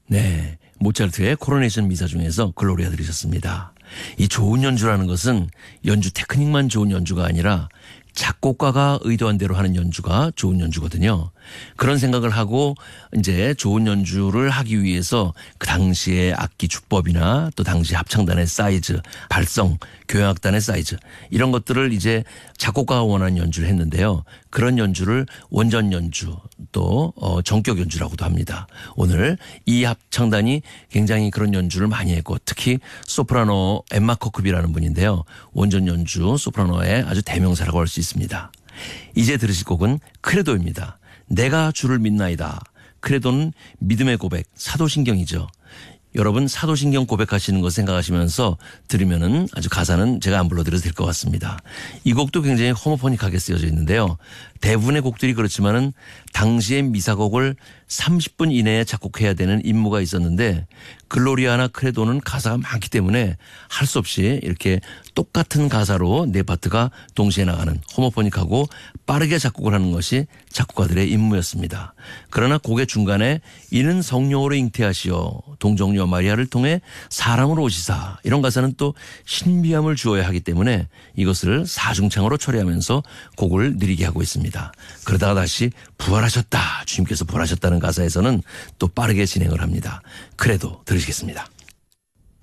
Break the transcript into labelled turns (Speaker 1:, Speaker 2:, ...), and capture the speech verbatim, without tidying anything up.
Speaker 1: 네, 모차르트의 코로네이션 미사 중에서 글로리아 들으셨습니다. 이 좋은 연주라는 것은 연주 테크닉만 좋은 연주가 아니라 작곡가가 의도한 대로 하는 연주가 좋은 연주거든요. 그런 생각을 하고 이제 좋은 연주를 하기 위해서 그 당시의 악기 주법이나 또 당시 합창단의 사이즈, 발성, 교향악단의 사이즈 이런 것들을 이제 작곡가가 원하는 연주를 했는데요. 그런 연주를 원전 연주 또 어 전격 연주라고도 합니다. 오늘 이 합창단이 굉장히 그런 연주를 많이 했고 특히 소프라노 엠마 커크비라는 분인데요. 원전 연주 소프라노의 아주 대명사라고 할 수 있습니다. 이제 들으실 곡은 크레도입니다. 내가 주를 믿나이다. 크레도는 믿음의 고백, 사도신경이죠. 여러분 사도신경 고백하시는 거 생각하시면서 들으면은 아주 가사는 제가 안 불러드려도 될 것 같습니다. 이 곡도 굉장히 호모포닉하게 쓰여져 있는데요. 대부분의 곡들이 그렇지만은 당시의 미사곡을 삼십 분 이내에 작곡해야 되는 임무가 있었는데 글로리아나 크레도는 가사가 많기 때문에 할 수 없이 이렇게 똑같은 가사로 네 파트가 동시에 나가는 호모포닉하고 빠르게 작곡을 하는 것이 작곡가들의 임무였습니다. 그러나 곡의 중간에 이는 성령으로 잉태하시어 동정녀 마리아를 통해 사람으로 오시사 이런 가사는 또 신비함을 주어야 하기 때문에 이것을 사중창으로 처리하면서 곡을 느리게 하고 있습니다. 그러다가 다시 부활하셨다. 주님께서 부활하셨다는 가사에서는 또 빠르게 진행을 합니다. 그래도 들으시겠습니다.